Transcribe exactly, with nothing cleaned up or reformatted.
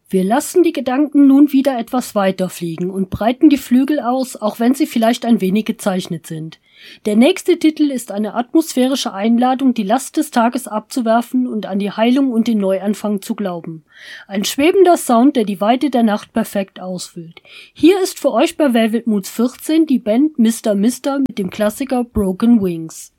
Wir lassen die Gedanken nun wieder etwas weiter fliegen und breiten die Flügel aus, auch wenn sie vielleicht ein wenig gezeichnet sind. Der nächste Titel ist eine atmosphärische Einladung, die Last des Tages abzuwerfen und an die Heilung und den Neuanfang zu glauben. Ein schwebender Sound, der die Weite der Nacht perfekt ausfüllt. Hier ist für euch bei Velvet Moods vierzehn die Band Mister Mister mit dem Klassiker Broken Wings.